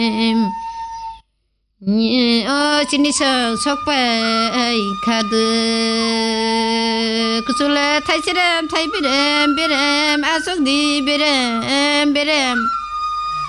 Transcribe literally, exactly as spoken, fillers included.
어 진리성 속바이 카드 그술래 타이시람 타이비렘 비렘 아속니 비렘 비렘